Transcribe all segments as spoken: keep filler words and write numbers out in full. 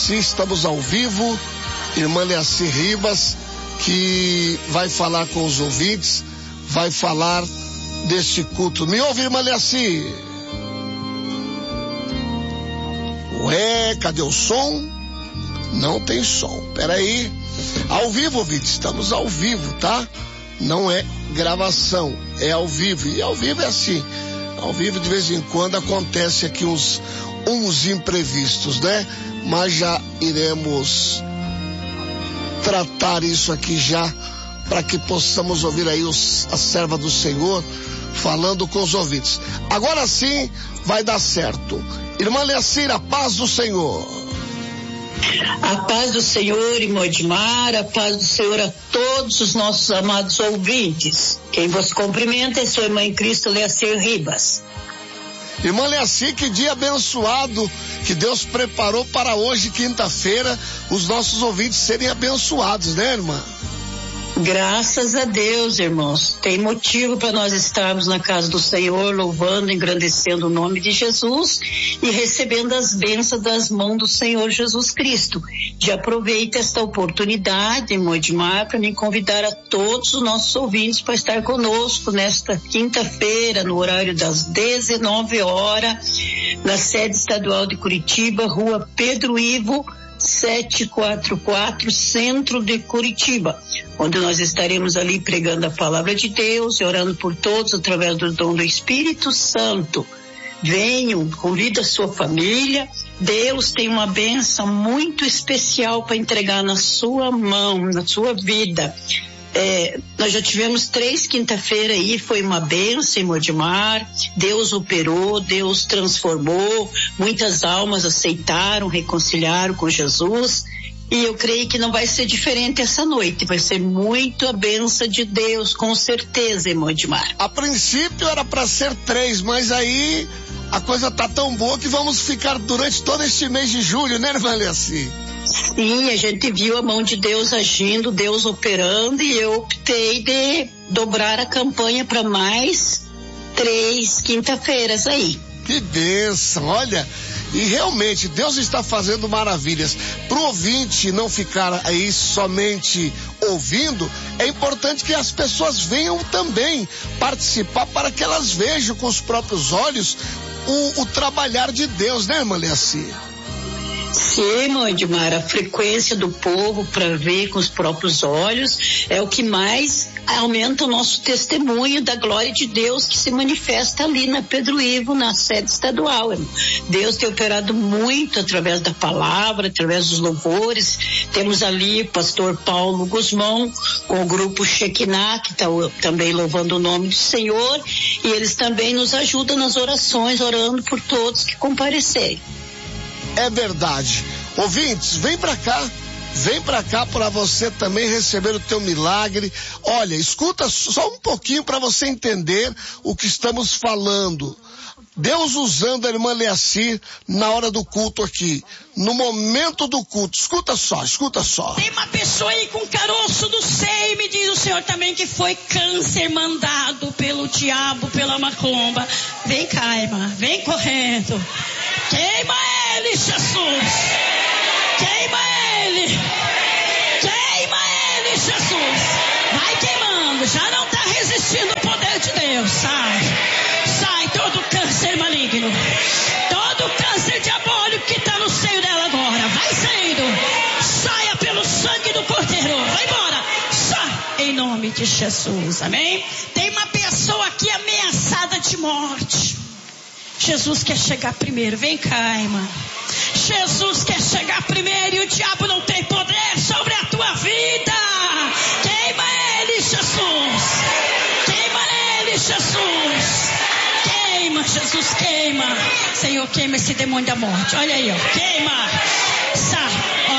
Sim, estamos ao vivo. Irmã Leaci Ribas, que vai falar com os ouvintes, vai falar deste culto. Me ouve, irmã Leaci? Ué, cadê o som? Não tem som. Peraí. Ao vivo, ouvintes, estamos ao vivo, tá? Não é gravação, é ao vivo. E ao vivo é assim. Ao vivo, de vez em quando, acontece aqui uns, uns imprevistos, né? Mas já iremos tratar isso aqui já, para que possamos ouvir aí os, a serva do Senhor falando com os ouvintes. Agora sim vai dar certo. Irmã Leaci, a paz do Senhor. A paz do Senhor, irmão Edmar, a paz do Senhor a todos os nossos amados ouvintes. Quem vos cumprimenta é sua irmã em Cristo, Leaci Ribas. Irmã Leaci, que dia abençoado que Deus preparou para hoje, quinta-feira, os nossos ouvintes serem abençoados, né, irmã? Graças a Deus, irmãos. Tem motivo para nós estarmos na casa do Senhor, louvando, engrandecendo o nome de Jesus e recebendo as bênçãos das mãos do Senhor Jesus Cristo. Já aproveito esta oportunidade, irmão Edmar, para me convidar a todos os nossos ouvintes para estar conosco nesta quinta-feira, no horário das dezenove horas, na sede estadual de Curitiba, Rua Pedro Ivo, setecentos e quarenta e quatro, centro de Curitiba, onde nós estaremos ali pregando a palavra de Deus e orando por todos através do dom do Espírito Santo. Venham, convida a sua família. Deus tem uma bênção muito especial para entregar na sua mão, na sua vida. É, nós já tivemos três quinta-feira aí, foi uma bênção, irmão Edmar. Deus operou, Deus transformou, muitas almas aceitaram, reconciliaram com Jesus, e eu creio que não vai ser diferente essa noite, vai ser muito a bênção de Deus, com certeza, irmão Edmar. A princípio era para ser três, mas aí a coisa tá tão boa que vamos ficar durante todo este mês de julho, né, irmã Leaci? Sim, a gente viu a mão de Deus agindo, Deus operando, e eu optei de dobrar a campanha para mais três quinta-feiras aí. Que bênção, olha, e realmente Deus está fazendo maravilhas. Pro ouvinte não ficar aí somente ouvindo, é importante que as pessoas venham também participar para que elas vejam com os próprios olhos o, o trabalhar de Deus, né, irmã Leaci? Sim, irmão Edmar, a frequência do povo para ver com os próprios olhos é o que mais aumenta o nosso testemunho da glória de Deus que se manifesta ali na Pedro Ivo, na sede estadual, irmão. Deus tem operado muito através da palavra, através dos louvores. Temos ali o pastor Paulo Guzmão com o grupo Shekinah, que está também louvando o nome do Senhor, e eles também nos ajudam nas orações, orando por todos que comparecerem. É verdade. Ouvintes, vem pra cá, vem pra cá para você também receber o teu milagre. Olha, escuta só um pouquinho para você entender o que estamos falando. Deus usando a irmã Leaci na hora do culto aqui, no momento do culto. Escuta só, escuta só. Tem uma pessoa aí com caroço do seio, me diz o Senhor também que foi câncer mandado pelo diabo, pela macumba. Vem cá, irmã, vem correndo. Queima ele, Jesus. Queima ele. Queima ele, Jesus. Vai queimando, já não está resistindo ao poder de Deus. Sai. Sai todo câncer maligno. Todo câncer diabólico que está no seio dela agora. Vai saindo. Saia pelo sangue do Cordeiro. Vai embora. Sai em nome de Jesus. Amém? Tem uma pessoa aqui ameaçada de morte. Jesus quer chegar primeiro. Vem cá, irmã. Jesus quer chegar primeiro e o diabo não tem poder sobre a tua vida. Queima ele, Jesus. Queima ele, Jesus. Queima, Jesus, queima. Senhor, queima esse demônio da morte. Olha aí, ó. Queima. Sai,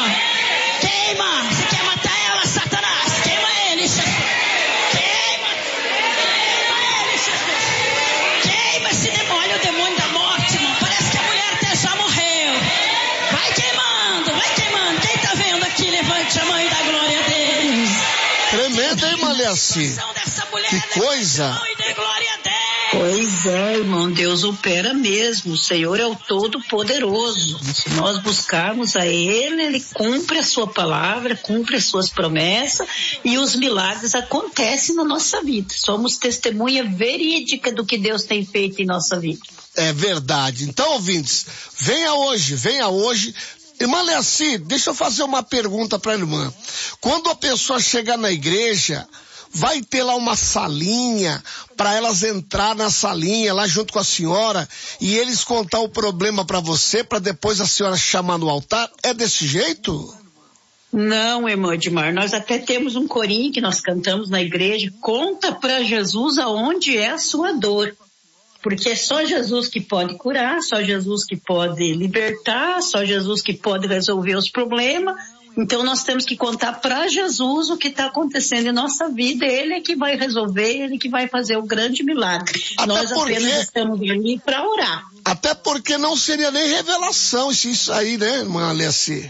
ó. Queima. Você quer matar ela, Satanás? Queima ele, Jesus. Queima. Queima ele, Jesus. Queima esse demônio, o demônio da morte, irmão. Parece que a mulher até já morreu. Vai queimando, vai queimando. Quem tá vendo aqui, levante a mão e dá glória a Deus. Tremendo, hein, irmã Leaci? Que coisa. Glória a Deus. Pois é, irmão, Deus opera mesmo, o Senhor é o Todo-Poderoso. Se nós buscarmos a Ele, Ele cumpre a sua palavra, cumpre as suas promessas e os milagres acontecem na nossa vida. Somos testemunha verídica do que Deus tem feito em nossa vida. É verdade. Então, ouvintes, venha hoje, venha hoje. Irmã Leaci, deixa eu fazer uma pergunta para a irmã. Quando a pessoa chegar na igreja, vai ter lá uma salinha para elas entrar na salinha lá junto com a senhora e eles contar o problema para você, para depois a senhora chamar no altar? É desse jeito? Não, irmão Edmar, nós até temos um corinho que nós cantamos na igreja, conta para Jesus aonde é a sua dor. Porque é só Jesus que pode curar, só Jesus que pode libertar, só Jesus que pode resolver os problemas. Então nós temos que contar para Jesus o que está acontecendo em nossa vida. Ele é que vai resolver, ele que vai fazer o grande milagre. Até nós porque, apenas estamos ali para orar. Até porque não seria nem revelação isso aí, né, irmã Alessi?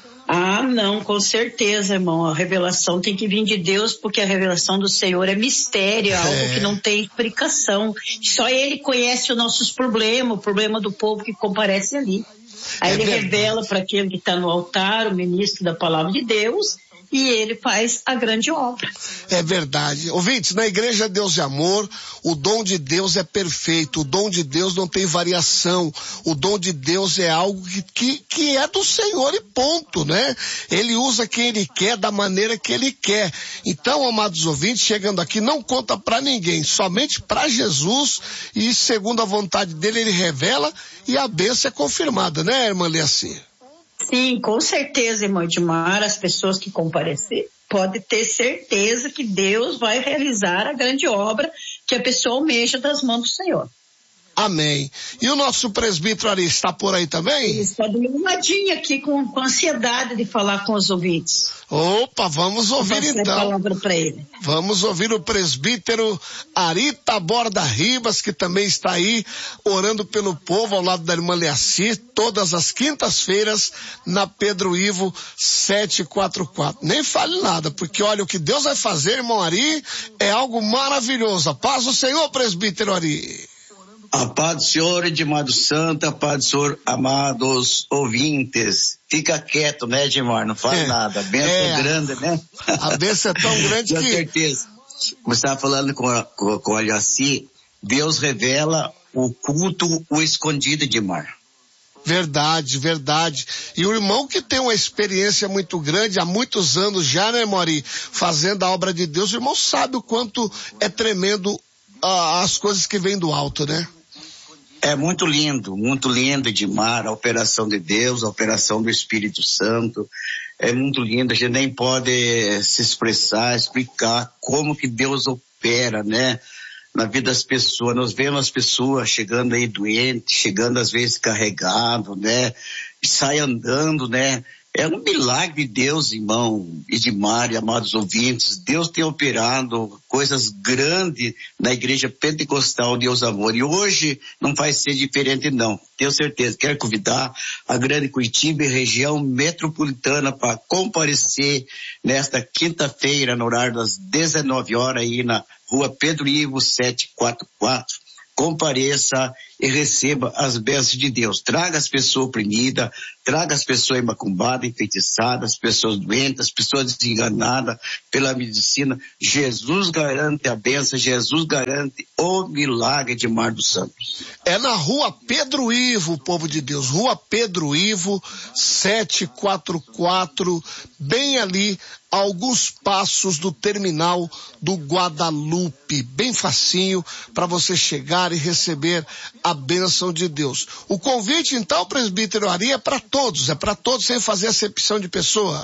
Ah, não, com certeza, irmão. A revelação tem que vir de Deus, porque a revelação do Senhor é mistério, é algo é. que não tem explicação. Só Ele conhece os nossos problemas, o problema do povo que comparece ali. Aí é Ele verdade. revela para aquele que está no altar, o ministro da palavra de Deus, e ele faz a grande obra. É verdade. Ouvintes, na igreja Deus é Amor, o dom de Deus é perfeito, o dom de Deus não tem variação, o dom de Deus é algo que, que, que é do Senhor e ponto, né? Ele usa quem Ele quer, da maneira que Ele quer. Então, amados ouvintes, chegando aqui, não conta para ninguém, somente para Jesus, e segundo a vontade dEle, Ele revela e a bênção é confirmada, né, irmã Leaci? Sim, com certeza, irmão Edmar, as pessoas que comparecer podem ter certeza que Deus vai realizar a grande obra que a pessoa almeja das mãos do Senhor. Amém. E o nosso presbítero Ari está por aí também? Ele está dando uma ladinha aqui com, com ansiedade de falar com os ouvintes. Opa, vamos ouvir então. Vou a palavra para ele. Vamos ouvir o presbítero Ari Taborda Ribas, que também está aí orando pelo povo ao lado da irmã Leaci, todas as quintas-feiras na Pedro Ivo sete quatro quatro. Nem fale nada, porque olha, o que Deus vai fazer, irmão Ari, é algo maravilhoso. A paz do Senhor, presbítero Ari. A paz do Senhor, Edmar do Santo, a paz do Senhor, amados ouvintes. Fica quieto, né, Edmar? Não fala é, nada. A bênção é, é grande, né? A bênção é tão grande com que... Com certeza. Como você estava falando com, com, com a Leaci, Deus revela o culto, o escondido, Edmar. Verdade, verdade. E o irmão que tem uma experiência muito grande, há muitos anos já, né, Mori, fazendo a obra de Deus, o irmão sabe o quanto é tremendo ah, as coisas que vêm do alto, né? É muito lindo, muito lindo, Edmar, a operação de Deus, a operação do Espírito Santo. É muito lindo, a gente nem pode se expressar, explicar como que Deus opera, né? Na vida das pessoas, nós vemos as pessoas chegando aí doentes, chegando às vezes carregado, né? E sai andando, né? É um milagre de Deus, irmão Edmar e amados ouvintes. Deus tem operado coisas grandes na igreja pentecostal Deus Amor. E hoje não vai ser diferente não. Tenho certeza. Quero convidar a grande Curitiba e região metropolitana para comparecer nesta quinta-feira, no horário das dezenove horas, aí na rua Pedro Ivo sete quatro quatro. Compareça e receba as bênçãos de Deus. Traga as pessoas oprimidas, traga as pessoas macumbadas, enfeitiçadas, as pessoas doentes, as pessoas desenganadas pela medicina. Jesus garante a bênção, Jesus garante o milagre de Mar dos Santos. É na rua Pedro Ivo, povo de Deus, rua Pedro Ivo, sete quatro quatro, bem ali, a alguns passos do terminal do Guadalupe, bem facinho para você chegar e receber a bênção de Deus. O convite, então, presbítero Ari, é para todos, é para todos sem fazer acepção de pessoa.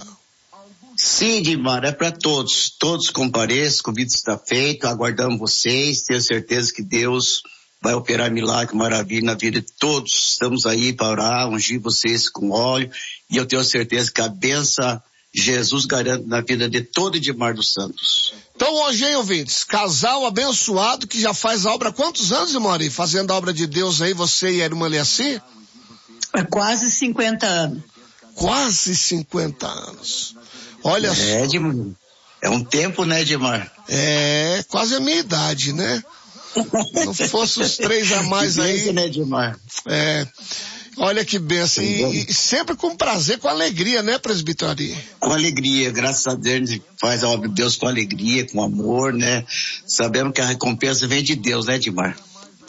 Sim, Edmar, é para todos. Todos compareçam, o convite está feito, aguardamos vocês, tenho certeza que Deus vai operar milagre, maravilha na vida de todos. Estamos aí para orar, ungir vocês com óleo, e eu tenho certeza que a bênção Jesus garante na vida de todo Edmar dos Santos. Então hoje, hein, ouvintes, casal abençoado que já faz a obra há quantos anos, Mori? Fazendo a obra de Deus aí, você e a irmã Leaci? É quase cinquenta anos. Quase cinquenta anos. Olha é, só. Edmar, é um tempo, né, Edmar? É, quase a minha idade, né? Não fosse os três a mais aí. Né, Edmar? É. Olha que benção. E, e sempre com prazer, com alegria, né, presbítero Ari? Com alegria, graças a Deus, a gente faz a obra de Deus com alegria, com amor, né? Sabemos que a recompensa vem de Deus, né, Edmar?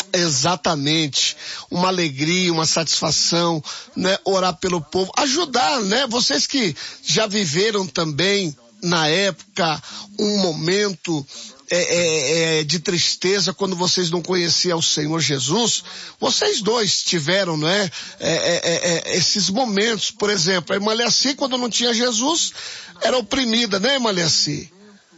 Exatamente. Uma alegria, uma satisfação, né? Orar pelo povo, ajudar, né? Vocês que já viveram também, na época, um momento É, é, é, de tristeza quando vocês não conheciam o Senhor Jesus, vocês dois tiveram, não é? É, é, é esses momentos, por exemplo, a irmã Leaci, quando não tinha Jesus, era oprimida, né, irmã Leaci?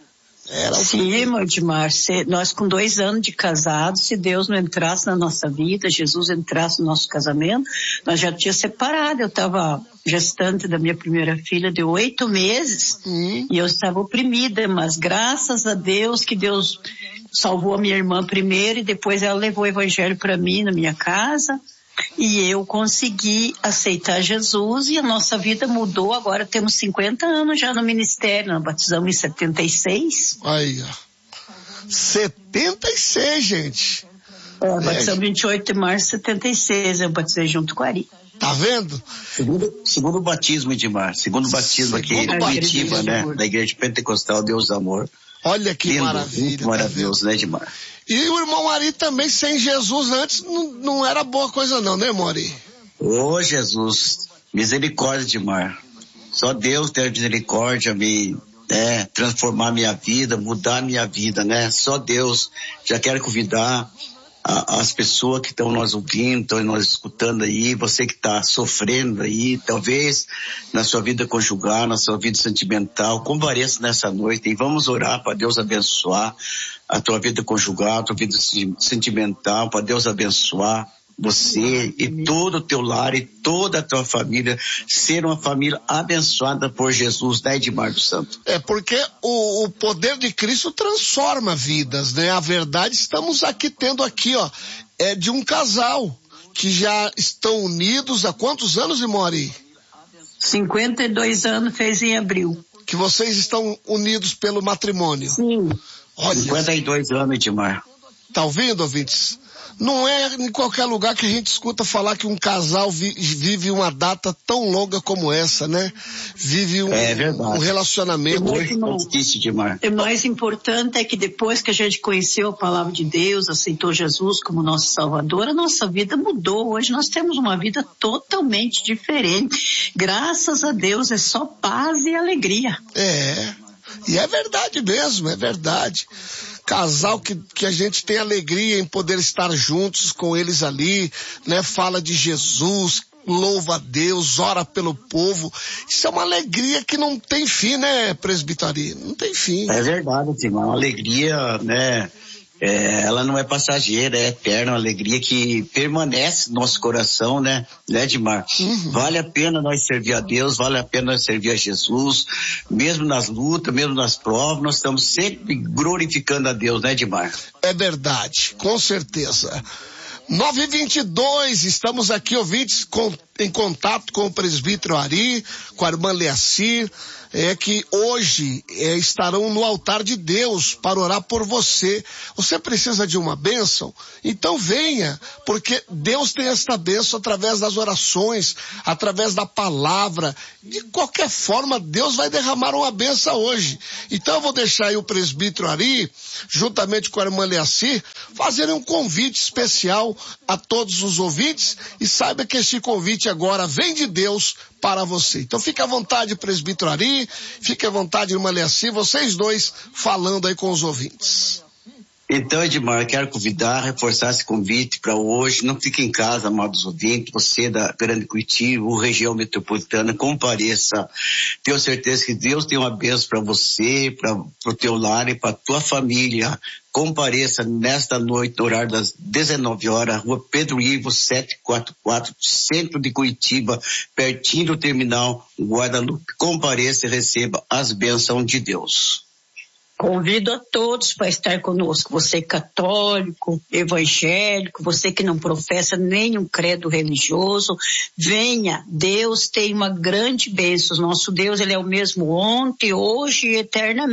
Era Sim, irmão Edmar, se, nós com dois anos de casados, se Deus não entrasse na nossa vida, Jesus entrasse no nosso casamento, nós já tínhamos separado. Eu estava gestante da minha primeira filha de oito meses hum. e eu estava oprimida, mas graças a Deus que Deus salvou a minha irmã primeiro e depois ela levou o evangelho para mim na minha casa. E eu consegui aceitar Jesus e a nossa vida mudou. Agora temos cinquenta anos já no ministério. Nós batizamos em setenta e seis. Aí, ó. setenta e seis, gente. É, batizamos é. vinte e oito de março de setenta e seis. Eu batizei junto com a Ari. Tá vendo? Segundo, segundo o batismo, Edmar. Segundo o batismo aqui em Curitiba, né? Da Igreja Pentecostal Deus do Amor. Olha que Lindo, maravilha. Maravilhoso, né, Edmar? E o irmão Ari também, sem Jesus antes, não, não era boa coisa não, né, irmão Ari? Ô, oh, Jesus, misericórdia, Edmar. Só Deus tem misericórdia, me né, transformar minha vida, mudar minha vida, né? Só Deus. Já quero convidar a, as pessoas que estão nós ouvindo, estão nós escutando aí, você que está sofrendo aí, talvez na sua vida conjugal, na sua vida sentimental, compareça nessa noite e vamos orar para Deus abençoar a tua vida conjugal, a tua vida sentimental, para Deus abençoar você e todo o teu lar e toda a tua família, ser uma família abençoada por Jesus, né, Edmar dos Santos? É porque o, o poder de Cristo transforma vidas, né? A verdade, estamos aqui tendo aqui, ó, é de um casal que já estão unidos há quantos anos, irmão Ari? cinquenta e dois anos fez em abril. Que vocês estão unidos pelo matrimônio. Sim. Olha, cinquenta e dois anos, Edmar. Tá ouvindo, ouvintes? Não é em qualquer lugar que a gente escuta falar que um casal vi, vive uma data tão longa como essa, né? Vive um, é um relacionamento. Hoje não existe demais. O mais importante é que depois que a gente conheceu a palavra de Deus, aceitou Jesus como nosso Salvador, a nossa vida mudou. Hoje nós temos uma vida totalmente diferente. Graças a Deus é só paz e alegria. É, e é verdade mesmo, é verdade. Casal que, que a gente tem alegria em poder estar juntos com eles ali, né? Fala de Jesus, louva a Deus, ora pelo povo. Isso é uma alegria que não tem fim, né, presbítero? Não tem fim. É verdade, irmão. Uma alegria, né? É, ela não é passageira, é eterna, uma alegria que permanece no nosso coração, né, né, Edmar? Uhum. Vale a pena nós servir a Deus, vale a pena nós servir a Jesus, mesmo nas lutas, mesmo nas provas, nós estamos sempre glorificando a Deus, né, Edmar? É verdade, com certeza. nove e vinte e dois, estamos aqui, ouvintes, com, em contato com o presbítero Ari, com a irmã Leacir, é que hoje é, estarão no altar de Deus para orar por você. Você precisa de uma bênção? Então venha, porque Deus tem esta bênção através das orações, através da palavra. De qualquer forma, Deus vai derramar uma bênção hoje. Então eu vou deixar aí o presbítero Ari, juntamente com a irmã Leacir, fazerem um convite especial a todos os ouvintes, e saiba que este convite agora vem de Deus para você. Então fique à vontade, presbítero Ari, fique à vontade, irmã Leacir, vocês dois falando aí com os ouvintes. Então, Edmar, quero convidar, reforçar esse convite para hoje. Não fique em casa, amados ouvintes, você da Grande Curitiba, região metropolitana, compareça. Tenho certeza que Deus tem uma bênção para você, para o teu lar e para a tua família. Compareça nesta noite, no horário das dezenove horas, rua Pedro Ivo, setecentos e quarenta e quatro, centro de Curitiba, pertinho do terminal Guadalupe. Compareça e receba as bênçãos de Deus. Convido a todos para estar conosco, você católico, evangélico, você que não professa nenhum credo religioso, venha, Deus tem uma grande bênção, nosso Deus ele é o mesmo ontem, hoje e eternamente,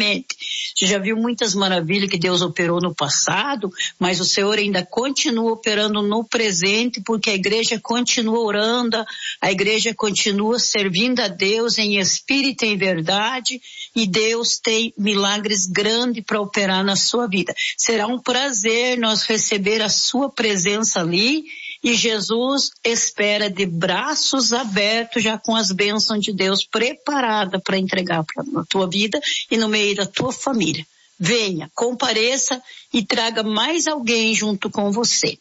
Você já viu muitas maravilhas que Deus operou no passado, mas o Senhor ainda continua operando no presente, porque a igreja continua orando, a igreja continua servindo a Deus em espírito e em verdade, e Deus tem milagres grandes para operar na sua vida. Será um prazer nós receber a sua presença ali, e Jesus espera de braços abertos, já com as bênçãos de Deus preparadas para entregar para a tua vida e no meio da tua família. Venha, compareça e traga mais alguém junto com você.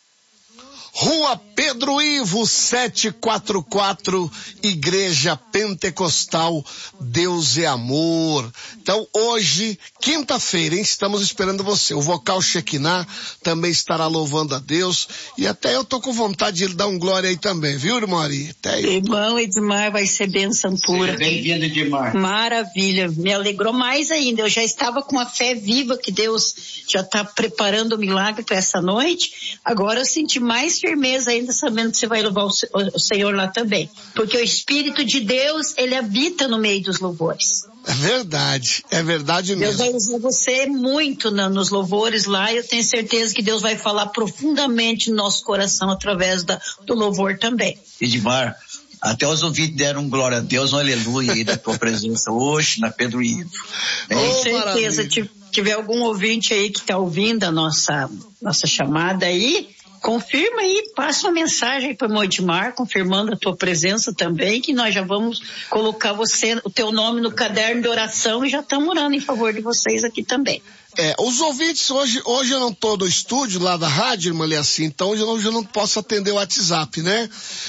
Rua Pedro Ivo, setecentos e quarenta e quatro, Igreja Pentecostal Deus é Amor. Então hoje, quinta-feira, hein, estamos esperando você. O vocal Shekinah também estará louvando a Deus, e até eu tô com vontade de ele dar um glória aí também, viu, irmão Ari? Até eu. Irmão Edmar, vai ser bênção pura. Bem-vindo, Edmar. Maravilha, me alegrou mais ainda. Eu já estava com a fé viva que Deus já está preparando o milagre para essa noite. Agora eu senti mais firmeza ainda, sabendo que você vai louvar o Senhor lá também. Porque o Espírito de Deus, ele habita no meio dos louvores. É verdade, é verdade mesmo. Deus vai usar você muito na, nos louvores lá, e eu tenho certeza que Deus vai falar profundamente no nosso coração através da, do louvor também. Edmar, até os ouvintes deram glória a Deus, um aleluia aí da tua presença hoje na Pedro Ivo. Com oh, certeza, se tiver algum ouvinte aí que está ouvindo a nossa, nossa chamada aí, confirma aí, passa uma mensagem para o Edmar, confirmando a tua presença também, que nós já vamos colocar você, o teu nome no caderno de oração, e já estamos orando em favor de vocês aqui também. É, os ouvintes, hoje, hoje eu não estou no estúdio lá da rádio, irmã Leaci, então eu não, eu não posso atender o WhatsApp, né?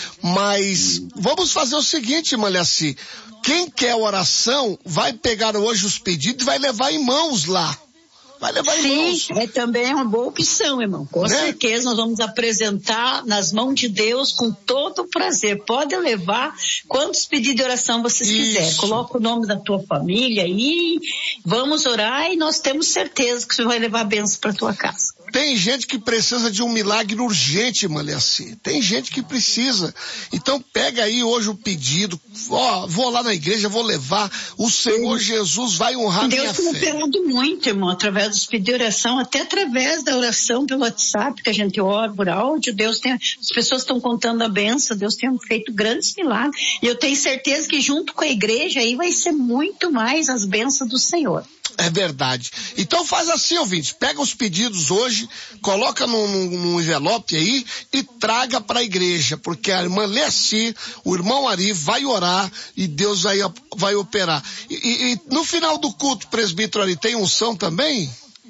Mas vamos fazer o seguinte, irmã Leaci, quem quer oração vai pegar hoje os pedidos e vai levar em mãos lá. Vai levar em mãos. Sim, é também uma boa opção, irmão. Com né? certeza nós vamos apresentar nas mãos de Deus com todo o prazer. Pode levar quantos pedidos de oração vocês quiserem. Coloca o nome da tua família aí, vamos orar, e nós temos certeza que você vai levar a bênção para tua casa. Tem gente que precisa de um milagre urgente, irmã Leaci. Tem gente que precisa. Então pega aí hoje o pedido. Ó, vou lá na igreja, vou levar. O Senhor Sim. Jesus vai honrar Deus minha fé. Deus tem operado muito, irmão, através dos pedidos de oração, até através da oração pelo WhatsApp, que a gente ora por áudio. Deus tem, as pessoas estão contando a benção, Deus tem feito grandes milagres. E eu tenho certeza que junto com a igreja aí vai ser muito mais as bênçãos do Senhor. É verdade. Então faz assim, ouvinte, pega os pedidos hoje, coloca num, num, num envelope aí e traga para a igreja, porque a irmã Leaci, o irmão Ari vai orar e Deus vai, vai operar. E, e, e no final do culto, presbítero Ari, tem unção também?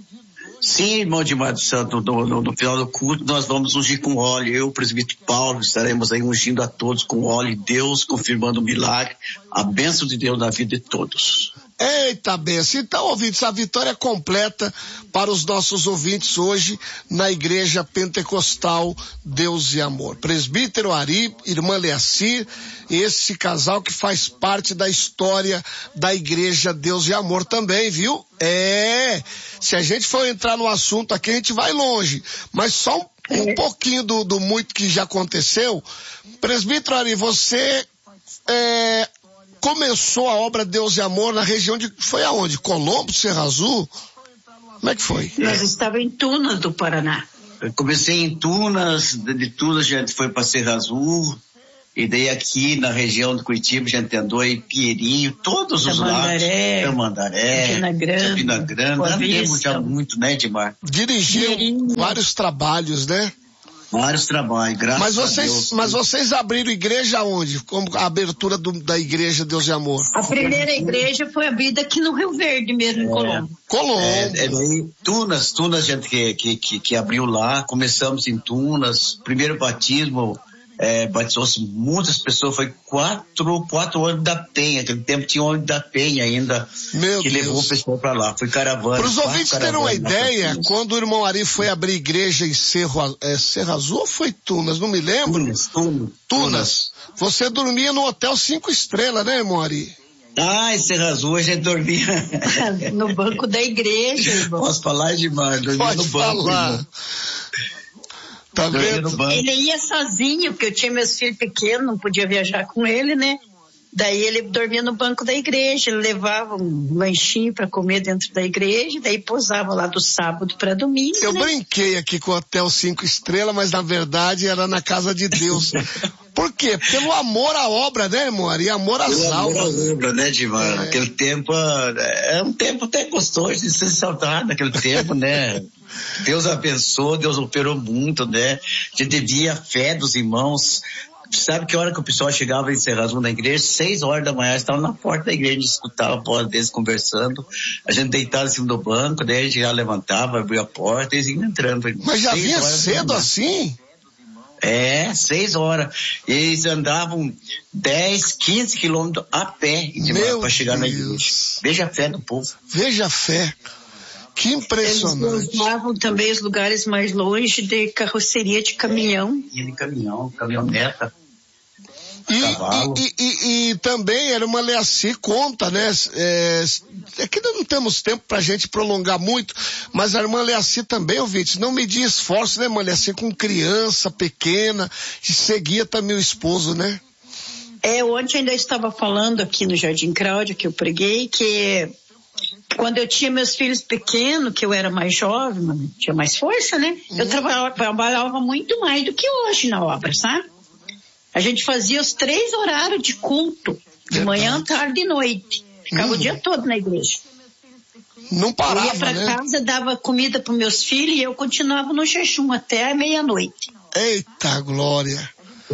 Sim, irmão de Mar do Santo, no, no, no final do culto nós vamos ungir com óleo. Eu, o presbítero Paulo, estaremos aí ungindo a todos com óleo, Deus confirmando o milagre, a bênção de Deus na vida de todos. Eita benção. Então, ouvintes, a vitória completa para os nossos ouvintes hoje na Igreja Pentecostal Deus e Amor. Presbítero Ari, irmã Leaci, esse casal que faz parte da história da Igreja Deus e Amor também, viu? É, se a gente for entrar no assunto aqui, a gente vai longe, mas só um, um pouquinho do, do muito que já aconteceu. Presbítero Ari, você é, começou a obra Deus e Amor na região de, foi aonde? Colombo, Serra Azul? Como é que foi? Nós estávamos em Tunas do Paraná. Eu comecei em Tunas, de Tunas a gente foi para Serra Azul, e daí aqui na região do Curitiba a gente andou em Pinheirinho, todos os lados. Tamandaré, Campina Grande, Campina Grande, andamos já muito, né, Edmar? Dirigiu vários trabalhos, né? Vários trabalhos, graças mas vocês, a Deus. Mas vocês abriram igreja onde? Como a abertura do, da igreja Deus e Amor? A primeira igreja foi abrida aqui no Rio Verde mesmo, em Colombo. É, Colombo. É, é, Tunas, Tunas a gente que, que, que, que abriu lá, começamos em Tunas, primeiro batismo, é, batizou-se muitas pessoas, foi quatro, quatro ônibus da Penha, aquele tempo tinha ônibus da Penha ainda, Meu que Deus. Levou o pessoal pra lá, foi caravana. Para os ouvintes terem uma ideia, quando o irmão Ari foi abrir igreja em Cerro, é, Serra Azul ou foi Tunas? Não me lembro. Tunas, Tunas. Tunas. Você dormia no hotel cinco estrelas, né, irmão Ari? Ah, em Serra Azul a gente dormia. No banco da igreja, irmão. Posso falar, Edmar? Dormia Pode no banco, falar. Irmão. Tá vendo? Ele ia sozinho, porque eu tinha meus filhos pequenos, não podia viajar com ele, né? Daí ele dormia no banco da igreja, ele levava um lanchinho para comer dentro da igreja, daí pousava lá do sábado para domingo. Eu né? brinquei aqui com o Hotel Cinco Estrelas, mas na verdade era na casa de Deus. Por quê? Pelo amor à obra, né, amor? E amor às Pelo almas. amor à obra, né, Dimar? É. Aquele tempo, é um tempo até gostoso de ser saudado, naquele tempo, né? Deus abençoou, Deus operou muito, né? A gente devia a fé dos irmãos. Sabe que hora que o pessoal chegava em Serrazão na igreja? Seis horas da manhã, estavam na porta da igreja, a gente escutava a voz deles conversando, a gente deitava em cima do banco, daí a gente já levantava, abria a porta e eles iam entrando. Mas já Seis vinha horas cedo assim? É, seis horas. E eles andavam dez, quinze quilômetros a pé para chegar na igreja. Veja a fé do povo. Veja a fé. Que impressionante. Eles usavam também os lugares mais longe de carroceria de caminhão. E de caminhão, caminhoneta. E, cavalo. E, e, e também era uma Leaci conta, né? É, aqui não temos tempo pra gente prolongar muito, mas a irmã Leaci também, ouvinte, não media esforço, né, irmã Leaci, com criança pequena, e seguia também o esposo, né? É, ontem ainda estava falando aqui no Jardim Cláudia, que eu preguei, que quando eu tinha meus filhos pequenos, que eu era mais jovem, tinha mais força, né? Uhum. Eu trabalhava, trabalhava muito mais do que hoje na obra, sabe? A gente fazia os três horários de culto, de Verdade. manhã, tarde e noite. Ficava uhum. o dia todo na igreja. Não parava, eu ia pra né? casa, dava comida para meus filhos e eu continuava no jejum até a meia-noite. Eita, glória!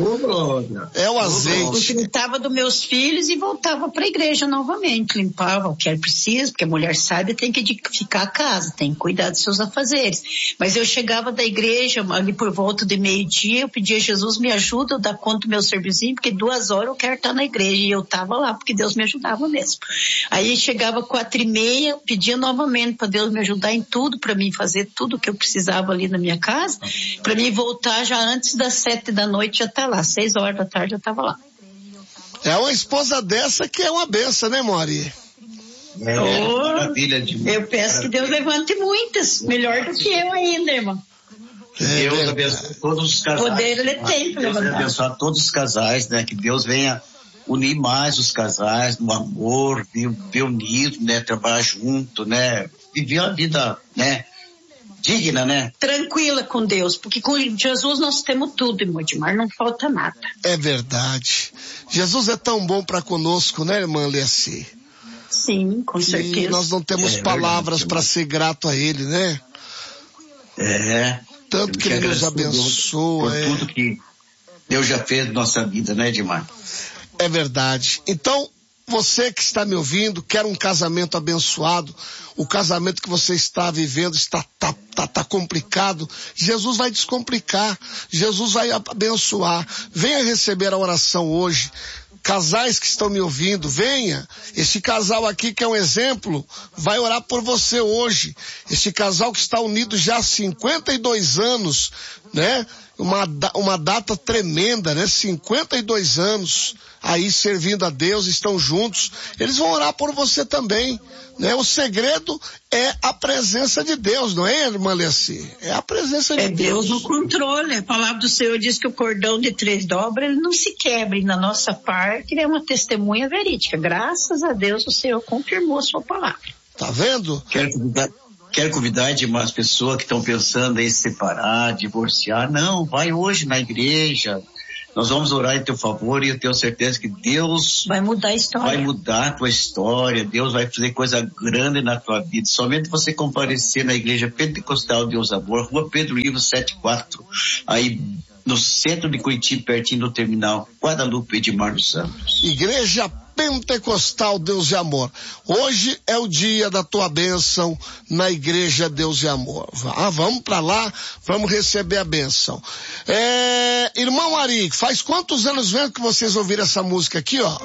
É o azeite. Eu cuidava dos meus filhos e voltava para a igreja novamente, limpava o que era preciso, porque a mulher sábia tem que ficar a casa, tem que cuidar dos seus afazeres. Mas eu chegava da igreja ali por volta de meio-dia, eu pedia a Jesus, me ajuda, eu dar conta do meu serviço, porque duas horas eu quero estar na igreja, e eu estava lá, porque Deus me ajudava mesmo. Aí chegava quatro e meia, pedia novamente para Deus me ajudar em tudo, para mim fazer tudo o que eu precisava ali na minha casa, para mim voltar já antes das sete da noite, já estar lá, seis horas da tarde eu estava lá. É uma esposa dessa que é uma benção, né, Mori? É, oh, maravilha de Eu peço que Deus levante muitas, melhor do que eu ainda, irmão. Que Deus é abençoe todos os casais. Poder ele tem para levantar. Deus abençoe todos os casais, né? Que Deus venha unir mais os casais no amor, viver unido, né? Trabalhar junto, né? Viver uma vida, né? Digna, né? Tranquila com Deus, porque com Jesus nós temos tudo, irmão Edmar, não falta nada. É verdade. Jesus é tão bom para conosco, né, irmã Leaci? Sim, com certeza. E nós não temos é, palavras para ser grato a Ele, né? É. Tanto que Ele nos abençoa. Por é. tudo que Deus já fez na nossa vida, né, Edmar? É verdade. Então, você que está me ouvindo, quer um casamento abençoado, o casamento que você está vivendo está tá, tá, tá complicado, Jesus vai descomplicar, Jesus vai abençoar. Venha receber a oração hoje. Casais que estão me ouvindo, venha. Este casal aqui que é um exemplo, vai orar por você hoje. Este casal que está unido já há cinquenta e dois anos, né? Uma, uma data tremenda, né? cinquenta e dois anos aí servindo a Deus, estão juntos. Eles vão orar por você também, né? O segredo é a presença de Deus, não é, irmã Leaci? É a presença de é Deus. É Deus no controle. A palavra do Senhor diz que o cordão de três dobras, ele não se quebra. E na nossa parte, ele é uma testemunha verídica. Graças a Deus, o Senhor confirmou a sua palavra. Tá vendo? Quero convidar, quero convidar de umas pessoas que estão pensando em se separar, divorciar. Não, vai hoje na igreja. Nós vamos orar em teu favor e eu tenho certeza que Deus vai mudar a história. Vai mudar a tua história. Deus vai fazer coisa grande na tua vida. Somente você comparecer na igreja Pentecostal Deus Amor, Rua Pedro Ivo setenta e quatro, aí no centro de Curitiba, pertinho do terminal Guadalupe Edmar dos Santos. Igreja Pentecostal Deus de Amor. Hoje é o dia da tua bênção na Igreja Deus de Amor. Ah, vamos para lá, vamos receber a bênção. É, irmão Ari, faz quantos anos mesmo que vocês ouviram essa música aqui, ó?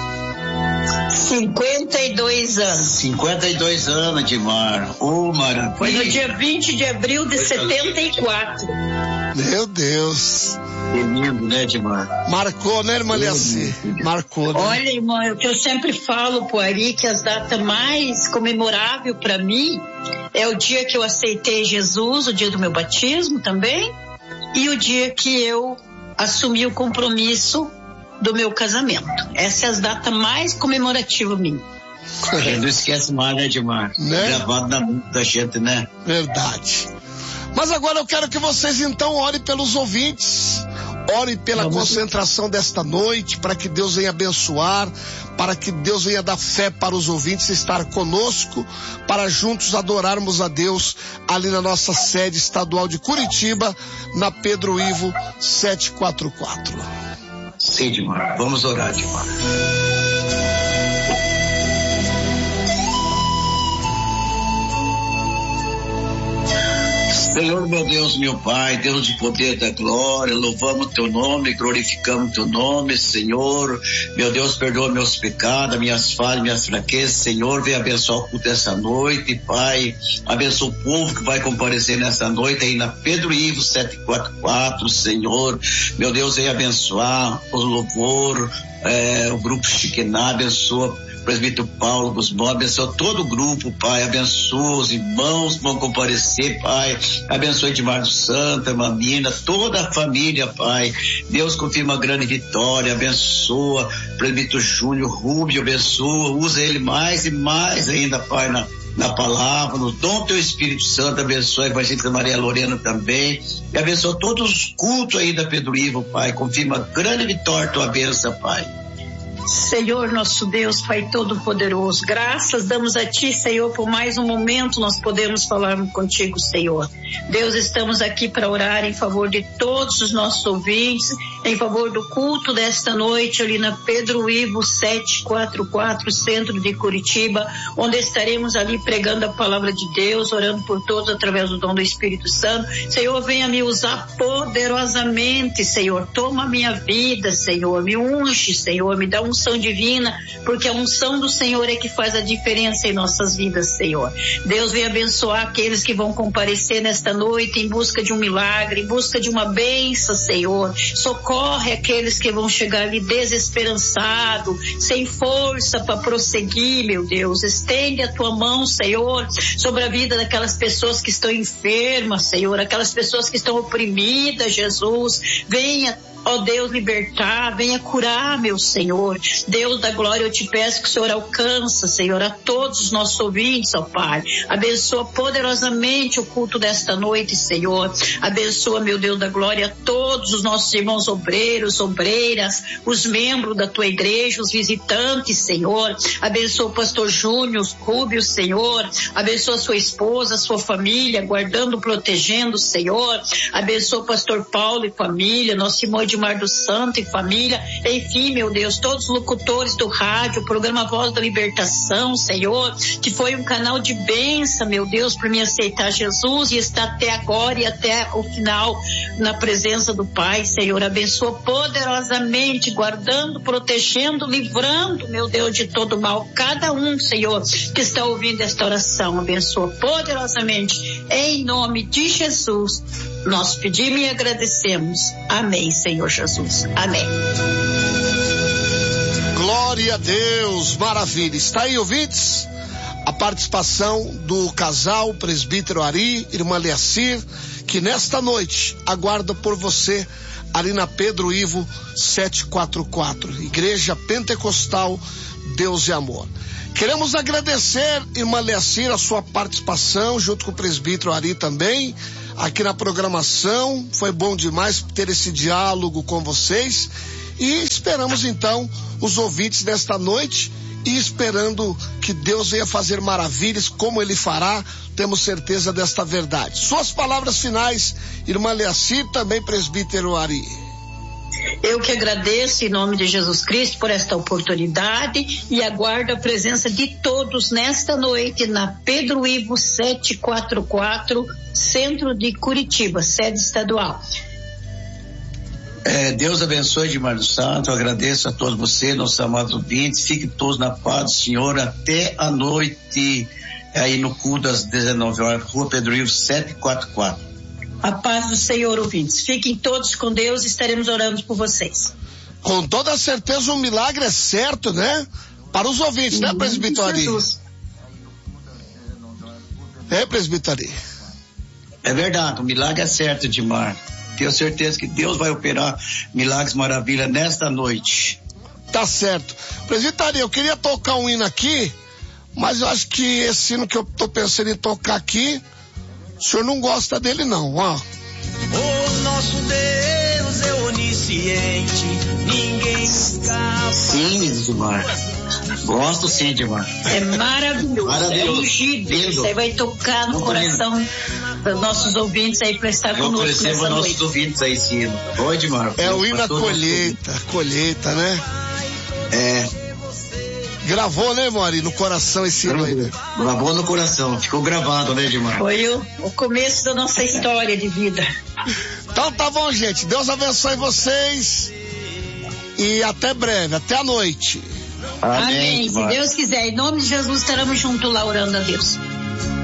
cinquenta e dois anos. cinquenta e dois anos, Edmar. Ô, oh, maravilha. Foi no dia vinte de abril de setenta e quatro. Meu Deus. Que lindo, né, Edmar? Marcou, né, irmã Leaci? Marcou, né? Olha, irmão, o que eu sempre falo pro Ari, que as datas mais comemoráveis para mim é o dia que eu aceitei Jesus, o dia do meu batismo também, e o dia que eu assumi o compromisso do meu casamento. Essa é as datas mais comemorativas minhas. Não esquece mais, né, Edmar? Né? Gravado na mente da gente, né? Verdade. Mas agora eu quero que vocês então orem pelos ouvintes, orem pela Vamos. concentração desta noite, para que Deus venha abençoar, para que Deus venha dar fé para os ouvintes estar conosco, para juntos adorarmos a Deus ali na nossa sede estadual de Curitiba, na Pedro Ivo setecentos e quarenta e quatro. Sim, Edmar. Vamos orar, Edmar. Senhor, meu Deus, meu Pai, Deus de poder da glória, louvamos teu nome, glorificamos teu nome, Senhor. Meu Deus, perdoa meus pecados, minhas falhas, minhas fraquezas, Senhor. Venha abençoar o culto dessa noite, Pai. Abençoa o povo que vai comparecer nessa noite aí na Pedro Ivo setecentos e quarenta e quatro, Senhor. Meu Deus, venha abençoar o louvor, é, o grupo Chiquená, abençoa presbítero Paulo Guzmão, abençoa todo o grupo, Pai, abençoa os irmãos que vão comparecer, Pai, abençoa Edmar dos Santos, irmã Mina, toda a família, Pai. Deus confirma a grande vitória, abençoa presbítero Júnior Rubio, abençoa, usa ele mais e mais ainda, Pai, na na palavra, no dom do teu Espírito Santo, abençoa a evangelista Maria Lorena também, e abençoa todos os cultos aí da Pedro Ivo, Pai, confirma a grande vitória, tua bênção, Pai. Senhor, nosso Deus, Pai Todo-Poderoso, graças damos a Ti, Senhor, por mais um momento nós podemos falar contigo, Senhor. Deus, estamos aqui para orar em favor de todos os nossos ouvintes, em favor do culto desta noite ali na Pedro Ivo setecentos e quarenta e quatro, centro de Curitiba, onde estaremos ali pregando a palavra de Deus, orando por todos através do dom do Espírito Santo. Senhor, venha me usar poderosamente, Senhor, toma a minha vida, Senhor, me unge, Senhor, me dá um unção divina, porque a unção do Senhor é que faz a diferença em nossas vidas, Senhor. Deus vem abençoar aqueles que vão comparecer nesta noite em busca de um milagre, em busca de uma bênção, Senhor. Socorre aqueles que vão chegar ali desesperançado, sem força para prosseguir, meu Deus. Estende a tua mão, Senhor, sobre a vida daquelas pessoas que estão enfermas, Senhor, aquelas pessoas que estão oprimidas, Jesus. Venha, ó Deus, libertar, venha curar, meu Senhor. Deus da glória, eu te peço que o Senhor alcança, Senhor, a todos os nossos ouvintes, ó Pai. Abençoa poderosamente o culto desta noite, Senhor. Abençoa, meu Deus da glória, a todos os nossos irmãos obreiros, obreiras, os membros da tua igreja, os visitantes, Senhor. Abençoa o pastor Júnior Rubio, Senhor. Abençoa sua esposa, sua família, guardando, protegendo, Senhor. Abençoa o pastor Paulo e família, nosso irmão Edmar dos Santos e família, enfim, meu Deus, todos os locutores do rádio, o programa Voz da Libertação, Senhor, que foi um canal de bênção, meu Deus, para me aceitar Jesus e estar até agora e até o final na presença do Pai, Senhor. Abençoa poderosamente, guardando, protegendo, livrando, meu Deus, de todo mal, cada um, Senhor, que está ouvindo esta oração. Abençoa poderosamente, em nome de Jesus, nós pedimos e agradecemos. Amém, Senhor Jesus. Amém. Glória a Deus, maravilha. Está aí, ouvintes, a participação do casal presbítero Ari, irmã Leacir, que nesta noite aguarda por você ali na Pedro Ivo setecentos e quarenta e quatro, Igreja Pentecostal Deus e Amor. Queremos agradecer, irmã Leacir, a sua participação junto com o presbítero Ari também aqui na programação. Foi bom demais ter esse diálogo com vocês e esperamos então os ouvintes desta noite e esperando que Deus venha fazer maravilhas como Ele fará, temos certeza desta verdade. Suas palavras finais, irmã Leacir, também presbítero Ari. Eu que agradeço em nome de Jesus Cristo por esta oportunidade e aguardo a presença de todos nesta noite na Pedro Ivo setecentos e quarenta e quatro, centro de Curitiba, sede estadual. É, Deus abençoe Edmar dos Santos, eu agradeço a todos vocês, nossos amados ouvintes, fiquem todos na paz do Senhor até a noite aí no culto às dezenove horas, Rua Pedro Ivo setecentos e quarenta e quatro. A paz do Senhor, ouvintes. Fiquem todos com Deus, estaremos orando por vocês. Com toda certeza um milagre é certo, né? Para os ouvintes, né, presbítero Ari? É, presbítero Ari? É verdade, o milagre é certo, Edmar. Tenho certeza que Deus vai operar milagres maravilha nesta noite. Tá certo. Presbítero Ari, eu queria tocar um hino aqui, mas eu acho que esse hino que eu tô pensando em tocar aqui, o senhor não gosta dele não, ó. O nosso Deus é onisciente, ninguém escapa. Sim, Edmar. Gosto sim, Edmar. É maravilhoso, Maravilhoso. É ungido. Isso aí vai tocar no Muito coração lindo. Dos nossos ouvintes aí para estar eu conosco nessa noite. nossos ouvintes aí, sim. Bom, Edmar. É o hino da colheita, colheita, né? É. Gravou, né, Mori, no coração esse hino aí, né? Gravou no coração, ficou gravado, né, Edmar? Foi o, o começo da nossa história de vida. Então tá bom, gente. Deus abençoe vocês e até breve, até a noite. Amém. Amém. Se Deus quiser, em nome de Jesus, estaremos juntos lá orando a Deus.